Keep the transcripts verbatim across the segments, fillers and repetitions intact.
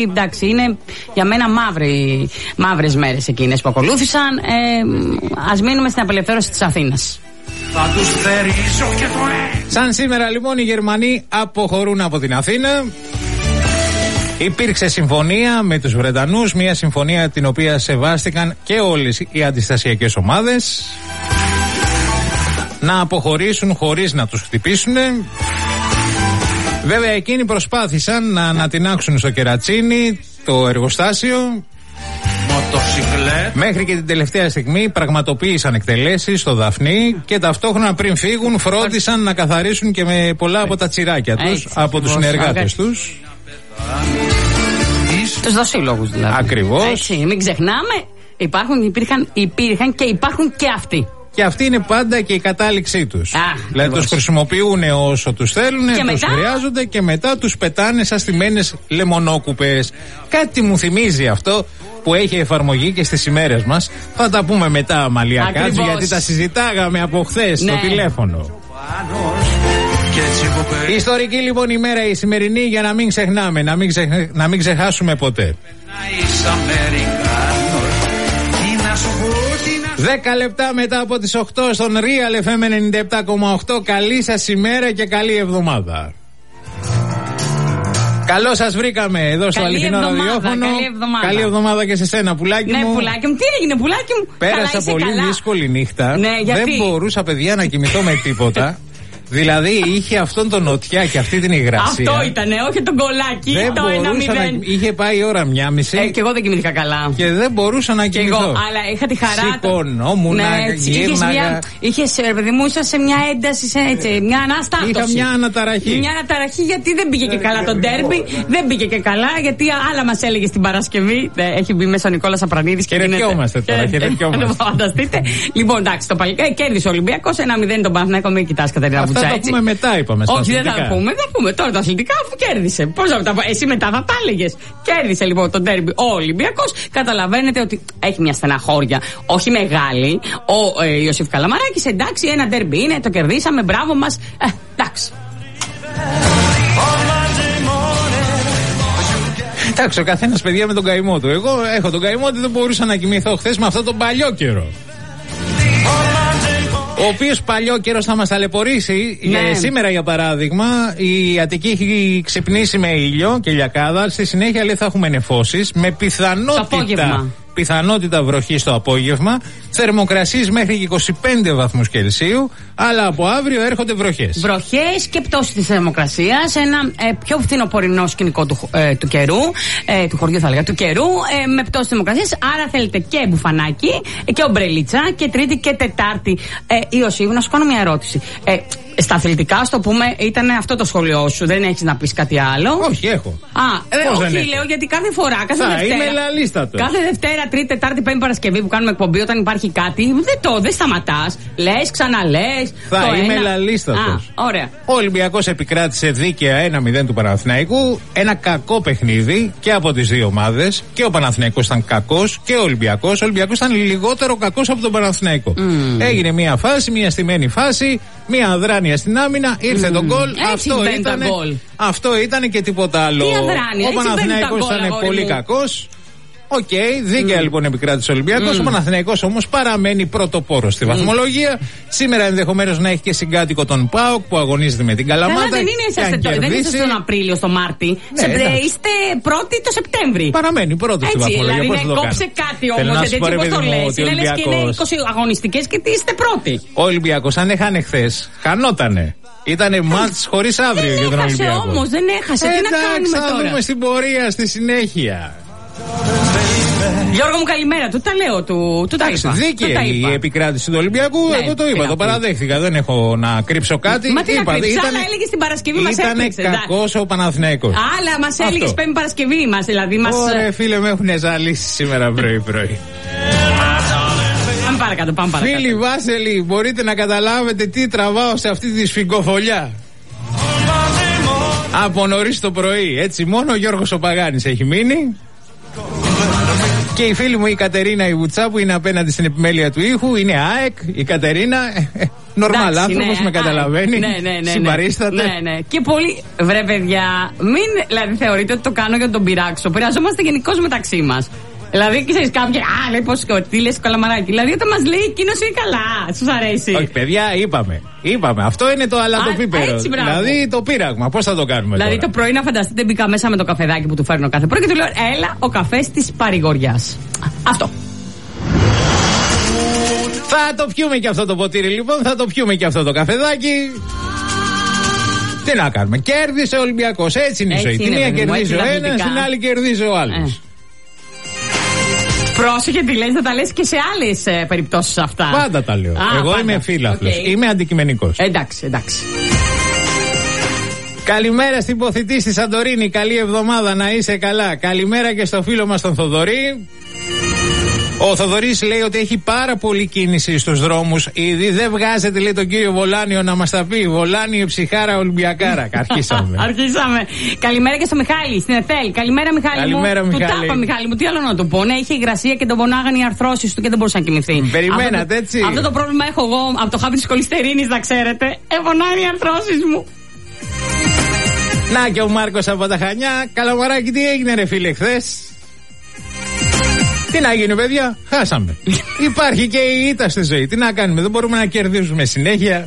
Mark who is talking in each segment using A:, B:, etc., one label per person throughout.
A: Εντάξει, είναι για μένα μαύρες μέρες εκείνες που ακολούθησαν. Ε, ας μείνουμε στην απελευθέρωση της Αθήνας.
B: Θα τους θερήσω και το ε.
C: Σαν σήμερα λοιπόν οι Γερμανοί αποχωρούν από την Αθήνα. Υπήρξε συμφωνία με τους Βρετανούς, μια συμφωνία την οποία σεβάστηκαν και όλες οι αντιστασιακές ομάδες, να αποχωρήσουν χωρίς να τους χτυπήσουν. Βέβαια εκείνοι προσπάθησαν να ανατινάξουν στο κερατσίνι το εργοστάσιο.
B: Μοτοσυκλέτ.
C: Μέχρι και την τελευταία στιγμή πραγματοποίησαν εκτελέσεις στο Δαφνί και ταυτόχρονα πριν φύγουν φρόντισαν να καθαρίσουν και με πολλά από τα τσιράκια τους
A: Έτσι,
C: από τους συνεργάτες τους.
A: Τους δοσύλλογους δηλαδή.
C: Ακριβώς.
A: Έτσι, μην ξεχνάμε, υπάρχουν, υπήρχαν, υπήρχαν και υπάρχουν και αυτοί.
C: Και αυτή είναι πάντα και η κατάληξή τους.
A: Α,
C: δηλαδή τους χρησιμοποιούν όσο τους θέλουν, τους
A: μετά...
C: χρειάζονται και μετά τους πετάνε σαν στημένες λεμονόκουπες. Κάτι μου θυμίζει αυτό που έχει εφαρμογή και στις ημέρες μας. Θα τα πούμε μετά, Αμαλία Κάτζου, γιατί τα συζητάγαμε από χθες ναι. στο τηλέφωνο. Η ιστορική λοιπόν ημέρα η σημερινή, για να μην ξεχνάμε, να μην, ξεχ... να μην ξεχάσουμε ποτέ. Δέκα λεπτά μετά από τις οκτώ στον Real εφ εμ ενενήντα επτά κόμμα οκτώ. Καλή σας ημέρα και καλή εβδομάδα. Καλώς σας βρήκαμε εδώ στο αληθινό ραδιόφωνο.
A: Καλή εβδομάδα.
C: Καλή εβδομάδα και σε σένα, πουλάκι
A: ναι,
C: μου.
A: Ναι, πουλάκι μου, τι έγινε, πουλάκι μου.
C: Πέρασα
A: καλά,
C: πολύ
A: καλά.
C: δύσκολη νύχτα.
A: Ναι, γιατί?
C: Δεν μπορούσα, παιδιά, να κοιμηθώ με τίποτα. Δηλαδή είχε αυτόν τον νοτιά και αυτή την υγρασία.
A: Αυτό ήτανε, όχι τον κολάκι.
C: Δεν
A: το
C: μπορούσα να... Είχε πάει η ώρα μία μισή.
A: Ε, και εγώ δεν κοιμήθηκα καλά.
C: Και δεν μπορούσα να κοιμηθώ.
A: Και εγώ, αλλά είχα τη χαρά.
C: Σηκωνόμουν,
A: ναι,
C: γύρναγα.
A: Είχες, ρε παιδί μου, ήσασαι σε μια ένταση, σε, έτσι, μια αναστάτωση.
C: Είχα μια αναταραχή.
A: Μια αναταραχή γιατί δεν πήγε και καλά το ντέρμπι. Δεν πήγε και καλά γιατί άλλα μας έλεγε στην Παρασκευή. Έχει μπει μέσα ο Νικόλας Απρανίδης.
C: Χαιρετιόμαστε τώρα, χαιρετιόμαστε.
A: Φανταστείτε. Λοιπόν, εντάξει, το παλικάρι κέρδισε ο Ολυμπιακός ένα μηδέν τον Παναθηναϊκό. Μην κοιτάς, Κατερίνα Βουτσά.
C: Αυτά τα πούμε μετά. Είπαμε,
A: όχι, δεν θα πούμε, δεν πούμε τώρα τα αθλητικά, αφού κέρδισε. Πώς θα τα πω, εσύ μετά θα τα έλεγες. Κέρδισε λοιπόν τον ντέρμπι ο Ολυμπιακός. Καταλαβαίνετε ότι έχει μια στεναχώρια, όχι μεγάλη. Ο ε, Ιωσήφ Καλαμαράκης, εντάξει, ένα ντέρμπι είναι, το κερδίσαμε, μπράβο μας. Ε, εντάξει.
C: Εντάξει, ο καθένας, παιδιά, με τον καημό του. Εγώ έχω τον καημό ότι δεν μπορούσα να κοιμηθώ χθες με αυτό τον παλιό καιρό. Ο οποίος παλιό καιρός θα μας ταλαιπωρήσει. Ναι. Ε, σήμερα, για παράδειγμα, η Αττική έχει ξυπνήσει με ήλιο και λιακάδα. Στη συνέχεια, λέει, θα έχουμε νεφώσεις με πιθανότητα, πιθανότητα βροχή στο απόγευμα. Θερμοκρασίες μέχρι και είκοσι πέντε βαθμούς Κελσίου. Αλλά από αύριο έρχονται βροχές.
A: Βροχές και πτώση της θερμοκρασίας. Ένα ε, πιο φθινοπορεινό σκηνικό του, ε, του καιρού. Ε, του χωριού, θα έλεγα, του καιρού. Ε, με πτώση της θερμοκρασίας. Άρα θέλετε και μπουφανάκι και ομπρελίτσα. Και Τρίτη και Τετάρτη. Ε, Ιωσήφ, να σου κάνω μια ερώτηση. Ε, Στα αθλητικά, α το πούμε, ήταν αυτό το σχόλιο σου. Δεν έχεις να πεις κάτι άλλο?
C: Όχι, έχω.
A: Α, ε, όχι, λέω, γιατί κάθε φορά, κάθε
C: θα
A: Δευτέρα.
C: Είμαι λαλίστατο.
A: Κάθε Δευτέρα, Τρίτη, Τετάρτη, Πέμπτη, Παρασκευή που κάνουμε εκπομπή, όταν υπάρχει κάτι, δεν το, δεν σταματάς. Λες, ξαναλες.
C: Θα το είμαι λαλίστατος.
A: Ωραία.
C: Ο Ολυμπιακός επικράτησε δίκαια ένα μηδέν του Παναθηναϊκού. Ένα κακό παιχνίδι και από τις δύο ομάδες. Και ο Παναθηναϊκός ήταν κακός και ο Ολυμπιακός. Ο Ολυμπιακός ήταν λιγότερο κακός από τον Παναθηναϊκό. Mm. Έγινε μια φάση, μια στημένη φάση, μια αδράνεια στην άμυνα, ήρθε mm. το γκολ. Αυτό ήταν. Αυτό ήταν και τίποτα άλλο. Ο Παναθηναϊκός ήταν πολύ κακός. Οκ, okay, δίκαια mm. λοιπόν επικράτησε ο Ολυμπιακός. Mm. Ο Παναθηναϊκός όμως παραμένει πρωτοπόρος στη βαθμολογία. Mm. Σήμερα ενδεχομένως να έχει και συγκάτοικο τον ΠΑΟΚ που αγωνίζεται με την Καλαμάτα.
A: Καλά, δεν είναι είσαστε τώρα, δεν είστε στον Απρίλιο, στο Μάρτι.
C: Ναι,
A: σε, είστε πρώτοι το Σεπτέμβρη.
C: Παραμένει πρώτος στη βαθμολογία.
A: Δηλαδή, ναι, κόψε κάτι όμως, γιατί έτσι όπως το λες. Είναι λες και είναι είκοσι αγωνιστικές και τι είστε πρώτοι.
C: Ο Ολυμπιακός, αν έχανε χθες, χανότανε. Ήτανε μάτς χωρίς αύριο για τον Ολυμπιακό.
A: Δεν έχασε όμως, δεν έχασε. Τι να κάνουμε τώρα.
C: Θα δούμε στην πορεία στη συνέχεια.
A: Γιώργο μου, καλημέρα. Του τα λέω, του, του τα είπα.
C: Δίκαιη η επικράτηση του Ολυμπιακού. Ναι, εγώ το είπα, το παραδέχτηκα. Δεν έχω να κρύψω κάτι.
A: Μα τι είπα, να κρύψω, άλλα έλεγες την Παρασκευή μας έπαιξε.
C: Ήταν κακός ο Παναθηναϊκός.
A: Άλλα μας έλεγες Πέμπτη Παρασκευή μας, δηλαδή μας.
C: Ωραία, φίλε, με έχουν ζαλίσει σήμερα πρωί-πρωί.
A: Πάμε παρακάτω, πάμε παρακάτω.
C: Φίλοι Βάσελοι, μπορείτε να καταλάβετε τι τραβάω σε αυτή τη σφιγγοφολιά. Από νωρίς το πρωί, έτσι, μόνο ο Γιώργος ο Παγάνης έχει μείνει. Και η φίλη μου η Κατερίνα η Βουτσά που είναι απέναντι στην επιμέλεια του ήχου είναι ΑΕΚ. Η Κατερίνα Νορμάλ άνθρωπος, με καταλαβαίνει.
A: Ναι, ναι, ναι.
C: Συμπαρίσταται.
A: Ναι, ναι. Και πολύ. Βρε, παιδιά, μην δηλαδή θεωρείτε ότι το κάνω για να τον πειράξω. Πειραζόμαστε γενικώς μεταξύ μας. Δηλαδή, ξέρεις κάποιοι, α, λέει πως τι λες καλαμαράκι. Δηλαδή, όταν μας λέει εκείνος είναι καλά, σου αρέσει.
C: Όχι, παιδιά, είπαμε. Είπαμε. Αυτό είναι το αλατοπίπερο. Δηλαδή, το πείραγμα. Πώς θα το κάνουμε
A: δηλαδή,
C: τώρα?
A: το πρωί να φανταστείτε, μπήκα μέσα με το καφεδάκι που του φέρνω κάθε πρωί και του λέω, έλα, ο καφές της παρηγοριάς. Αυτό.
C: Θα το πιούμε και αυτό το ποτήρι, λοιπόν. Θα το πιούμε και αυτό το καφεδάκι. Τι να κάνουμε. Κέρδισε ο Ολυμπιακός. Έτσι είναι η ζωή. Την μία κερδίζει ο ένας, την άλλη κερδίζει ο άλλος. Ε.
A: Πρόσεχε τι λες, θα τα λες και σε άλλες ε, περιπτώσεις αυτά.
C: Πάντα τα λέω. Α, Εγώ πάντα. Είμαι φύλαθλος. Okay. Είμαι αντικειμενικός.
A: Εντάξει, εντάξει.
C: Καλημέρα στην ποθητή στη Σαντορίνη. Καλή εβδομάδα, να είσαι καλά. Καλημέρα και στο φίλο μας τον Θοδωρή. Ο Θοδωρής λέει ότι έχει πάρα πολλή κίνηση στους δρόμους. Ήδη δεν βγάζετε, λέει, τον κύριο Βολάνιο να μας τα πει. Βολάνιο, ψυχάρα, Ολυμπιακάρα. Αρχίσαμε.
A: Αρχίσαμε. Καλημέρα και στο Μιχάλη, στην ΕΘΕΛ. Καλημέρα, Μιχάλη.
C: Καλημέρα,
A: μου.
C: Μιχάλη.
A: Του τάπα, Μιχάλη μου. Τι άλλο να του πω. Ναι, είχε υγρασία και τον πονάγανε οι αρθρώσεις του και δεν μπορούσε να κοιμηθεί.
C: Περιμένατε,
A: αυτό,
C: έτσι.
A: Αυτό το πρόβλημα έχω εγώ από το χάπι της κολυστερίνης, να ξέρετε. Επονάνε οι αρθρώσεις μου.
C: Να και ο Μάρκος από τα Χανιά. Καλαμαράκι, τι έγινε, ρε φίλε, χθες? Τι να γίνει, παιδιά, χάσαμε. Υπάρχει και η ήττα στη ζωή. Τι να κάνουμε, δεν μπορούμε να κερδίζουμε συνέχεια.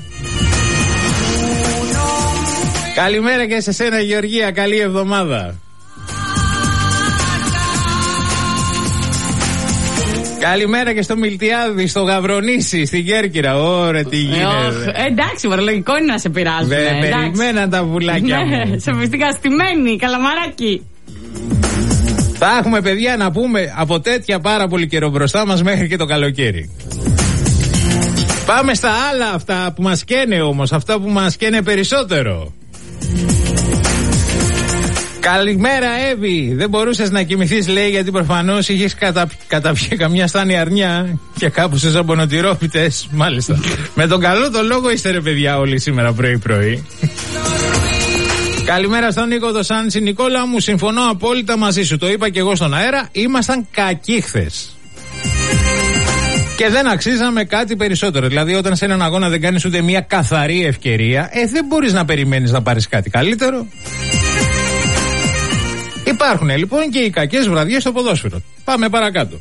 C: Καλημέρα και σε σένα, Γεωργία, καλή εβδομάδα. Καλημέρα και στο Μιλτιάδη, στο Γαβρονήσι, στην Κέρκυρα. Ωραία, τι γίνεται.
A: Ε, εντάξει, βαρολογικό είναι να σε πειράζουν.
C: Δε, περιμέναν τα βουλάκια μου.
A: Σοφιστικαστημένοι, καλαμαράκι.
C: Θα έχουμε, παιδιά, να πούμε από τέτοια πάρα πολύ καιρό μπροστά μας μέχρι και το καλοκαίρι. Πάμε στα άλλα, αυτά που μας καίνε όμως, αυτά που μας καίνε περισσότερο. Καλημέρα, Εύη. Δεν μπορούσες να κοιμηθείς, λέει, γιατί προφανώς είχες κατα... καταπιεί καμιά στάνη αρνιά και κάπου στις αμπονοτυρόπιτες. Μάλιστα. Με τον καλό το λόγο είστε, ρε παιδιά, όλοι σήμερα πρωί-πρωί. Καλημέρα στον Νίκο το Σάντσι. Νικόλα μου, συμφωνώ απόλυτα μαζί σου. Το είπα και εγώ στον αέρα. Ήμασταν κακοί χθες. Και δεν αξίζαμε κάτι περισσότερο. Δηλαδή, όταν σε έναν αγώνα δεν κάνεις ούτε μια καθαρή ευκαιρία, ε, δεν μπορείς να περιμένεις να πάρεις κάτι καλύτερο. Υπάρχουν λοιπόν και οι κακές βραδιές στο ποδόσφαιρο. Πάμε παρακάτω.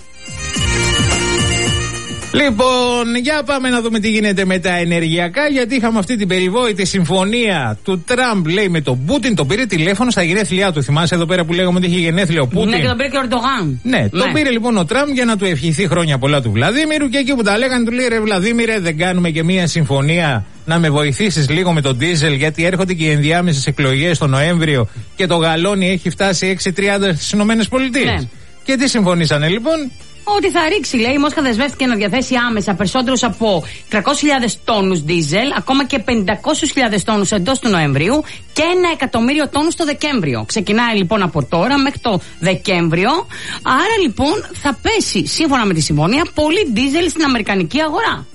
C: Λοιπόν, για πάμε να δούμε τι γίνεται με τα ενεργειακά, γιατί είχαμε αυτή την περιβόητη συμφωνία του Τραμπ, λέει, με τον Πούτιν. Τον πήρε τηλέφωνο στα γενέθλιά του. Θυμάσαι εδώ πέρα που λέγαμε ότι είχε γενέθλια ο Πούτιν?
A: Ναι, και τον πήρε και ο Ερντογάν.
C: Ναι, ναι, τον πήρε λοιπόν ο Τραμπ για να του ευχηθεί χρόνια πολλά του Βλαδίμηρου, και εκεί που τα λέγανε του λέει, ρε Βλαδίμηρε, δεν κάνουμε και μία συμφωνία να με βοηθήσεις λίγο με τον ντίζελ, γιατί έρχονται και οι ενδιάμεσες εκλογές τον Νοέμβριο και το γαλόνι έχει φτάσει έξι τριάντα στις Ηνωμένες Πολιτείες. Ναι. Και τι συμφωνήσανε λοιπόν?
A: Ότι θα ρίξει, λέει, η Μόσχα δεσμεύτηκε να διαθέσει άμεσα περισσότερους από τριακόσιες χιλιάδες τόνους ντίζελ, ακόμα και πεντακόσιες χιλιάδες τόνους εντός του Νοεμβρίου και ένα εκατομμύριο τόνους το Δεκέμβριο. Ξεκινάει λοιπόν από τώρα μέχρι το Δεκέμβριο. Άρα λοιπόν θα πέσει, σύμφωνα με τη συμφωνία, πολύ ντίζελ στην αμερικανική αγορά.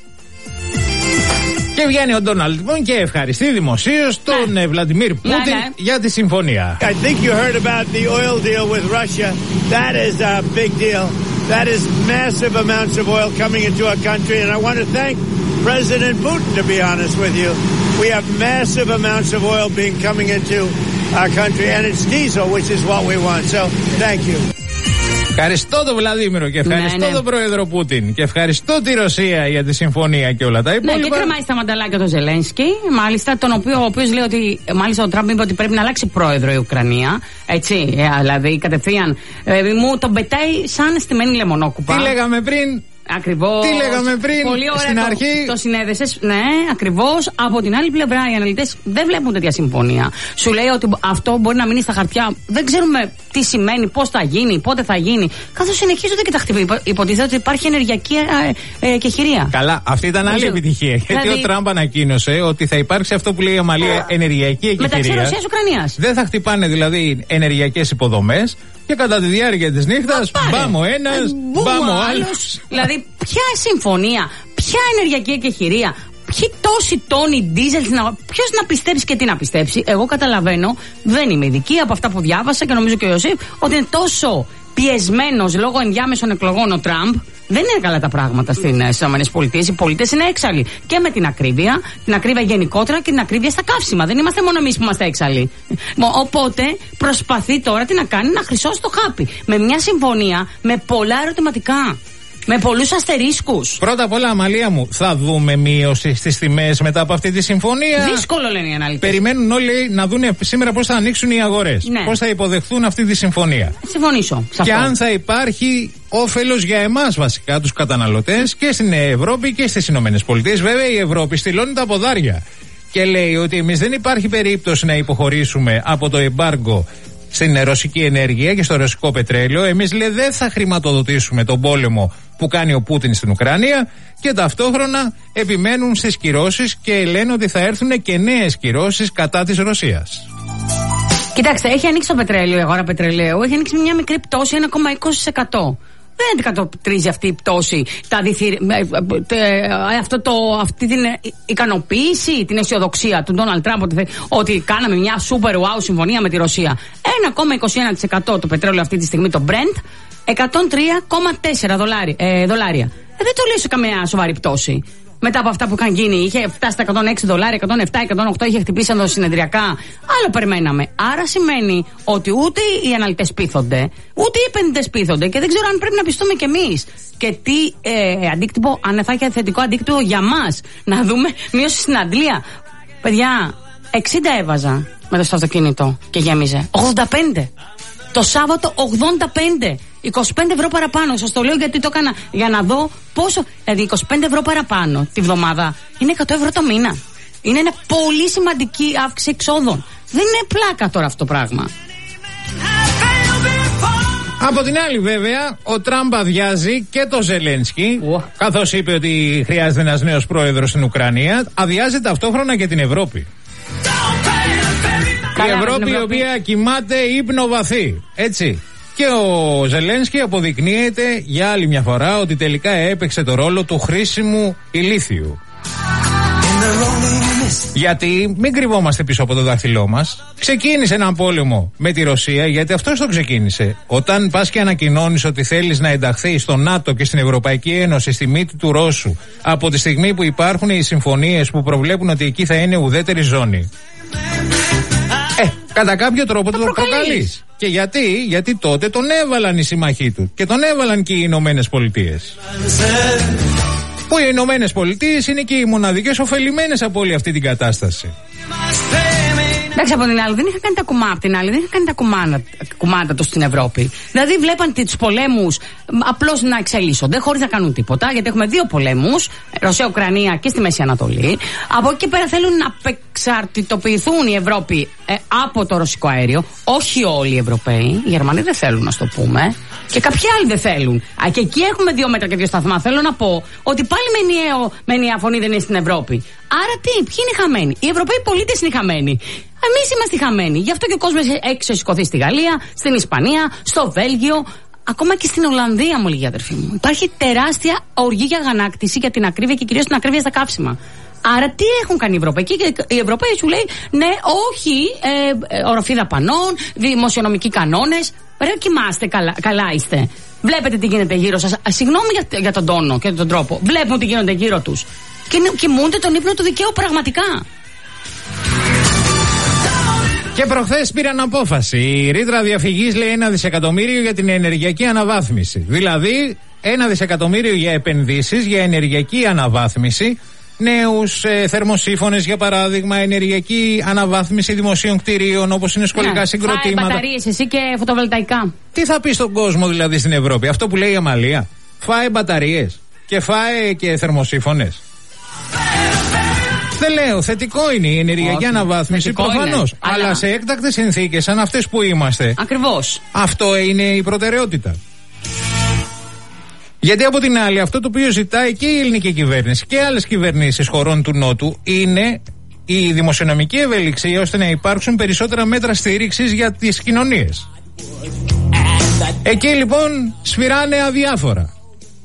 C: Και βγαίνει ο Ντόναλντ λοιπόν και ευχαριστεί δημοσίως τον ναι. Βλαντιμίρ Πούτιν ναι, ναι. για τη συμφωνία.
D: I think you heard about the oil deal with Russia. That is a big deal. That is massive amounts of oil coming into our country, and I want to thank President Putin, to be honest with you. We have massive amounts of oil being coming into our country, and it's diesel, which is what we want. So, thank you.
C: Ευχαριστώ τον Βλαδίμηρο και ευχαριστώ ναι, ναι. τον πρόεδρο Πούτιν και ευχαριστώ τη Ρωσία για τη συμφωνία και όλα τα υπόλοιπα.
A: Ναι, και κρεμάει στα μανταλάκια το Ζελένσκι, μάλιστα, τον οποίο, ο οποίος λέει ότι, μάλιστα ο Τραμπ είπε ότι πρέπει να αλλάξει πρόεδρο η Ουκρανία. Έτσι, ε, δηλαδή κατευθείαν ε, μου τον πετάει σαν στημένη λεμονόκουπα.
C: Τι λέγαμε πριν?
A: Ακριβώς.
C: Τι λέγαμε πριν?
A: Πολύ ωραία
C: στην
A: το,
C: αρχή.
A: Το συνέδεσες. Ναι, ακριβώς. Από την άλλη πλευρά, οι αναλυτές δεν βλέπουν τέτοια συμφωνία. Σου λέει ότι αυτό μπορεί να μείνει στα χαρτιά. Δεν ξέρουμε τι σημαίνει, πώς θα γίνει, πότε θα γίνει. Καθώς συνεχίζονται και τα χτυπήματα. Υποτίθεται ότι υπάρχει ενεργειακή ε, ε, κεχηρία.
C: Καλά, αυτή ήταν άλλη επιτυχία. Δηλαδή, γιατί ο Τραμπ ανακοίνωσε ότι θα υπάρξει αυτό που λέει η Αμαλία, ενεργειακή εκεχηρία.
A: Μεταξύ Ρωσίας Ουκρανίας.
C: Δεν θα χτυπάνε δηλαδή ενεργειακές υποδομές. Και κατά τη διάρκεια της νύχτας, μπάμ ο ένας, μπάμ ο άλλος.
A: Δηλαδή, ποια συμφωνία, ποια ενεργειακή εκεχηρία, ποιοι τόσοι τόνοι ντίζελ, ποιος να πιστέψει και τι να πιστέψει. Εγώ καταλαβαίνω, δεν είμαι ειδική από αυτά που διάβασα και νομίζω και ο Ιωσήφ, ότι είναι τόσο πιεσμένος λόγω ενδιάμεσων εκλογών ο Τραμπ. Δεν είναι καλά τα πράγματα στις ΗΠΑ. Οι πολίτες είναι έξαλλοι. Και με την ακρίβεια, την ακρίβεια γενικότερα και την ακρίβεια στα καύσιμα. Δεν είμαστε μόνο εμείς που είμαστε έξαλλοι. Οπότε προσπαθεί τώρα τι να κάνει, να χρυσώσει το χάπι. Με μια συμφωνία με πολλά ερωτηματικά. Με πολλούς αστερίσκους.
C: Πρώτα απ' όλα, Αμαλία μου, θα δούμε μείωση στις τιμές μετά από αυτή τη συμφωνία?
A: Δύσκολο λένε οι αναλυτές.
C: Περιμένουν όλοι να δουν σήμερα πώς θα ανοίξουν οι αγορές.
A: Ναι.
C: Πώς θα υποδεχθούν αυτή τη συμφωνία.
A: Συμφωνήσω.
C: Και αν θα υπάρχει όφελος για εμάς βασικά, τους καταναλωτές, και στην Ευρώπη και στις Ηνωμένες Πολιτείες. Βέβαια, η Ευρώπη στυλώνει τα ποδάρια και λέει ότι εμείς δεν υπάρχει περίπτωση να υποχωρήσουμε από το εμπάργκο στην ρωσική ενέργεια και στο ρωσικό πετρέλαιο. Εμείς, λέει, δεν θα χρηματοδοτήσουμε τον πόλεμο που κάνει ο Πούτιν στην Ουκρανία, και ταυτόχρονα επιμένουν στις κυρώσεις και λένε ότι θα έρθουν και νέες κυρώσεις κατά της Ρωσίας.
A: Κοιτάξτε, έχει ανοίξει το πετρέλαιο, η αγορά πετρελαίου, έχει ανοίξει μια μικρή πτώση ένα κόμμα είκοσι τοις εκατό. Δεν αντικατοπτρίζει αυτή η πτώση τα διθυρ... αυτό το... αυτή την ικανοποίηση, την αισιοδοξία του Ντόναλντ Τραμπ ότι, ότι κάναμε μια super wow συμφωνία με τη Ρωσία. ένα κόμμα είκοσι ένα τοις εκατό το πετρέλαιο αυτή τη στιγμή, το Brent, εκατόν τρία κόμμα τέσσερα δολάρια. Ε, δολάρια. Ε, δεν το λέει σε καμία σοβαρή πτώση. Μετά από αυτά που είχαν γίνει, είχε φτάσει στα εκατόν έξι δολάρια, εκατόν επτά, εκατόν οκτώ, είχε χτυπήσει συνεδριακά. Άλλο περιμέναμε. Άρα σημαίνει ότι ούτε οι αναλυτές πείθονται, ούτε οι επενδυτές πείθονται, και δεν ξέρω αν πρέπει να πιστούμε κι εμείς. Και τι ε, αντίκτυπο, αν θα έχει θετικό αντίκτυπο για μας. Να δούμε μείωση στην αντλία. Παιδιά, εξήντα έβαζα με το αυτοκίνητο και γέμιζε. ογδόντα πέντε. Το Σάββατο ογδόντα πέντε. είκοσι πέντε ευρώ παραπάνω. Σας το λέω γιατί το έκανα για να δω πόσο. Δηλαδή είκοσι πέντε ευρώ παραπάνω τη βδομάδα είναι εκατό ευρώ το μήνα. Είναι ένα πολύ σημαντική αύξηση εξόδων. Δεν είναι πλάκα τώρα αυτό το πράγμα.
C: Από την άλλη, βέβαια, ο Τραμπ αδειάζει και το Ζελένσκι, oh. καθώς είπε ότι χρειάζεται ένας νέος πρόεδρος στην Ουκρανία. Αδειάζει ταυτόχρονα και την Ευρώπη. Η Ευρώπη, Ευρώπη η οποία κοιμάται ύπνο βαθύ. Έτσι. Και ο Ζελένσκι αποδεικνύεται για άλλη μια φορά ότι τελικά έπαιξε το ρόλο του χρήσιμου ηλίθιου. Γιατί μην κρυβόμαστε πίσω από το δάχτυλό μας. Ξεκίνησε έναν πόλεμο με τη Ρωσία, γιατί αυτός το ξεκίνησε. Όταν πας και ανακοινώνεις ότι θέλεις να ενταχθεί στο ΝΑΤΟ και στην Ευρωπαϊκή Ένωση στη μύτη του Ρώσου, από τη στιγμή που υπάρχουν οι συμφωνίες που προβλέπουν ότι εκεί θα είναι ουδέτερη ζώνη, Ε, κατά κάποιο τρόπο το, το προκαλείς. Και γιατί, γιατί τότε τον έβαλαν οι συμμαχοί του και τον έβαλαν και οι Ηνωμένες Πολιτείες. Που οι Ηνωμένες Πολιτείες είναι και οι μοναδικές ωφελημένες από όλη αυτή την κατάσταση.
A: Εντάξει, από την άλλη δεν είχαν κάνει τα κουμάτα, την άλλη δεν είχαν κάνει τα κουμάτα, κουμάτα τους στην Ευρώπη. Δηλαδή βλέπαν τους πολέμους απλώς να εξελίσσονται χωρίς να κάνουν τίποτα, γιατί έχουμε δύο πολέμους, Ρωσία-Ουκρανία και στη Μέση Ανατολή. Από εκεί πέρα θέλουν να απεξαρτητοποιηθούν η Ευρώπη ε, από το ρωσικό αέριο. Όχι όλοι οι Ευρωπαίοι, οι Γερμανοί δεν θέλουν, να το πούμε. Και κάποιοι άλλοι δεν θέλουν. Α, και εκεί έχουμε δύο μέτρα και δύο σταθμά. Θέλω να πω ότι πάλι με ενιαίο, με ενιαία φωνή δεν είναι στην Ευρώπη. Άρα τι, ποιοι είναι χαμένοι? Οι Ευρωπαίοι πολίτες είναι χαμένοι. Εμείς είμαστε χαμένοι. Γι' αυτό και ο κόσμος έξω σηκωθεί στη Γαλλία, στην Ισπανία, στο Βέλγιο, ακόμα και στην Ολλανδία, μου λέγει η αδερφή μου. Υπάρχει τεράστια οργή για αγανάκτηση για την ακρίβεια και κυρίως την ακρίβεια στα καύσιμα. Άρα τι έχουν κάνει οι Ευρωπαίοι? Και οι Ευρωπαίοι σου λέει ναι, όχι, ε, ε, οροφή δαπανών, δημοσιονομικοί κανόνες. Ρε, κοιμάστε, καλά, καλά είστε. Βλέπετε τι γίνεται γύρω σας. Συγγνώμη για, για τον τόνο και τον τρόπο. Βλέπουν τι γίνονται γύρω τους. Και κοιμούνται τον ύπνο του δικαίου πραγματικά.
C: Και προχθές πήραν απόφαση. Η ρήτρα διαφυγής λέει ένα δισεκατομμύριο για την ενεργειακή αναβάθμιση. Δηλαδή ένα δισεκατομμύριο για επενδύσεις, για ενεργειακή αναβάθμιση. Νέους ε, θερμοσύφωνες, για παράδειγμα, ενεργειακή αναβάθμιση δημοσίων κτηρίων, όπως είναι σχολικά ναι, συγκροτήματα. Φάε
A: μπαταρίες εσύ και φωτοβολταϊκά.
C: Τι θα πει στον κόσμο δηλαδή στην Ευρώπη? Αυτό που λέει η Αμαλία. Φάε μπαταρίες και φάε και θερμοσύφωνες. Δεν λέω, θετικό είναι η ενεργειακή Όχι, αναβάθμιση προφανώς. Αλλά... αλλά σε έκτακτες συνθήκες σαν αυτές που είμαστε.
A: Ακριβώς.
C: Αυτό είναι η προτεραιότητα. Γιατί από την άλλη, αυτό το οποίο ζητάει και η ελληνική κυβέρνηση και άλλες κυβερνήσεις χωρών του Νότου είναι η δημοσιονομική ευελιξία, ώστε να υπάρξουν περισσότερα μέτρα στήριξης για τις κοινωνίες. Εκεί λοιπόν σφυράνε αδιάφορα.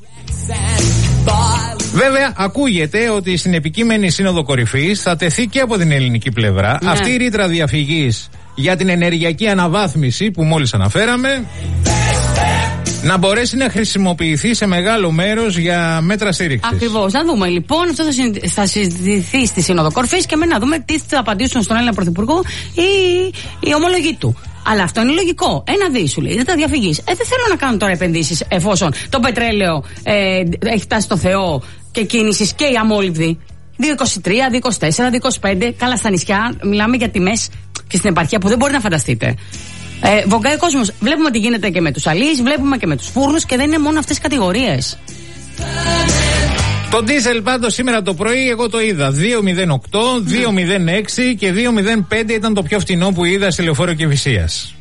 C: Βέβαια, ακούγεται ότι στην επικείμενη Σύνοδο Κορυφής θα τεθεί και από την ελληνική πλευρά ναι. αυτή η ρήτρα διαφυγής για την ενεργειακή αναβάθμιση που μόλις αναφέραμε. να μπορέσει να χρησιμοποιηθεί σε μεγάλο μέρος για μέτρα στήριξης.
A: Ακριβώς. Να δούμε λοιπόν, αυτό θα συζητηθεί στη Σύνοδο Κορφής και με να δούμε τι θα απαντήσουν στον Έλληνα Πρωθυπουργό ή οι ομολογοί του. Αλλά αυτό είναι λογικό. Ένα δι σου λέει, δεν τα διαφυγείς. Ε, δεν θέλω να κάνω τώρα επενδύσεις εφόσον το πετρέλαιο ε, έχει φτάσει στο Θεό και κίνησης και οι αμόλυβδοι. δύο είκοσι τρία, δύο είκοσι τέσσερα, δύο είκοσι πέντε. Καλά, στα νησιά μιλάμε για τιμές και στην επαρχία που δεν μπορεί να φανταστείτε. Ε, βογκάει ο κόσμος. Βλέπουμε τι γίνεται και με τους αλείς, βλέπουμε και με τους φούρνους και δεν είναι μόνο αυτές οι κατηγορίες.
C: Το ντίζελ πάντως σήμερα το πρωί εγώ το είδα. δύο μηδέν οκτώ, δύο μηδέν έξι και δύο μηδέν πέντε ήταν το πιο φτηνό που είδα σε λεωφόρο Κηφισίας.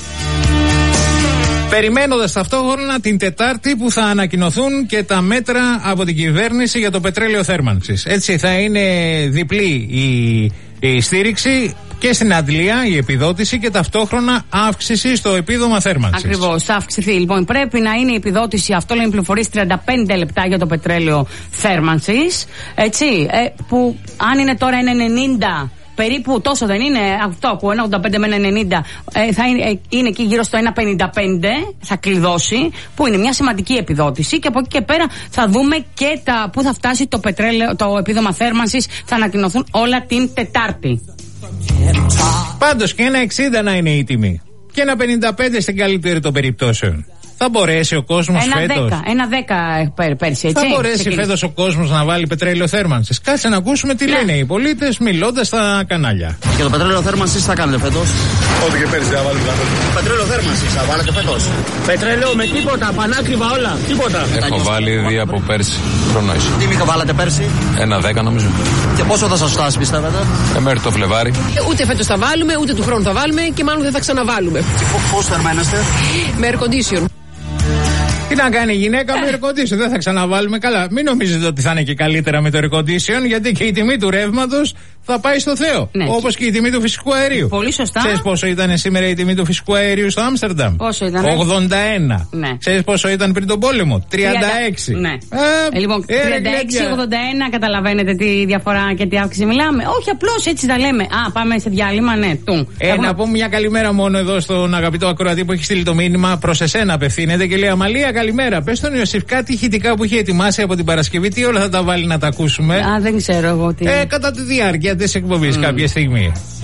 C: Περιμένοντας ταυτόχρονα την Τετάρτη που θα ανακοινωθούν και τα μέτρα από την κυβέρνηση για το πετρέλαιο θέρμανσης. Έτσι θα είναι διπλή η, η στήριξη και στην αντλία η επιδότηση και ταυτόχρονα αύξηση στο επίδομα θέρμανσης. Ακριβώς,
A: θα αυξηθεί. Λοιπόν, πρέπει να είναι η επιδότηση, αυτό λένε πληροφορίες, τριάντα πέντε λεπτά για το πετρέλαιο θέρμανσης. Έτσι, ε, που αν είναι τώρα ένα ενενήντα. Περίπου τόσο δεν είναι, αυτό ακούω, ένα ογδόντα πέντε με ένα ενενήντα, ε, θα είναι, ε, είναι εκεί γύρω στο ένα πενήντα πέντε, θα κλειδώσει, που είναι μια σημαντική επιδότηση και από εκεί και πέρα θα δούμε και τα, που θα φτάσει το, πετρέλαιο, το επίδομα θέρμανσης, θα ανακοινωθούν όλα την Τετάρτη.
C: Πάντως και ένα εξήντα να είναι η τιμή και ένα πενήντα πέντε στην καλύτερη των περιπτώσεων. Θα μπορέσει ο κόσμος φέτος.
A: Ένα δέκα πέρσι, έτσι.
C: Θα μπορέσει φέτος ο κόσμος να βάλει πετρέλαιο θέρμανσης. Κάτσε να ακούσουμε τι ναι. λένε οι πολίτες μιλώντας στα κανάλια.
E: Και το πετρέλαιο θέρμανσης θα κάνετε φέτος?
F: Ό,τι και πέρσι θα βάλουμε.
E: Πετρέλαιο θέρμανσης θα βάλετε φέτος?
F: Πετρέλαιο με τίποτα, πανάκριβα όλα. Τίποτα.
G: Έχω βάλει ήδη από πέρσι. Χρόνο ίσο.
E: Τι μήκα βάλατε πέρσι?
G: Ένα δέκα νομίζω.
E: Και πόσο θα σας φτάσει πιστεύετε?
G: Ε, μέχρι το Φλεβάρι.
H: Ούτε φέτος θα βάλουμε, ούτε του χρόνου θα βάλουμε και μάλλον δεν θα ξαναβάλουμε.
E: Πώς θερμαίνεστε?
H: Με air condition.
C: Τι να κάνει η γυναίκα με air condition, δεν θα ξαναβάλουμε. Καλά, μην νομίζετε ότι θα είναι και καλύτερα με το air condition, γιατί και η τιμή του ρεύματος θα πάει στο Θεό. Ναι. Όπως και η τιμή του φυσικού αερίου.
A: Πολύ σωστά.
C: Ξέρεις πόσο ήταν σήμερα η τιμή του φυσικού αερίου στο Άμστερνταμ?
A: Πόσο ήταν?
C: ογδόντα ένα.
A: Ναι.
C: Ξέρεις πόσο ήταν πριν τον πόλεμο? τριάντα έξι.
A: Ναι. Ε, λοιπόν, τριάντα έξι ογδόντα ένα, καταλαβαίνετε τι διαφορά και τι αύξηση μιλάμε? Όχι, απλώς έτσι τα λέμε. Α, πάμε σε διάλειμμα, ναι. Του.
C: Ε, Έχουμε... Να πούμε μια καλημέρα μόνο εδώ στον αγαπητό ακροατή που έχει στείλει το μήνυμα. Προς εσένα απευθύνεται και λέει: Αμαλία, καλημέρα. Πες στον Ιωσήφ κάτι ηχητικά που είχε ετοιμάσει από την Παρασκευή. Τι όλα θα τα βάλει να τα ακούσουμε?
A: Α, δεν ξέρω εγώ τι.
C: Ε, κατά τη διάρκεια της εκπομπής mm. κάποια στιγμή.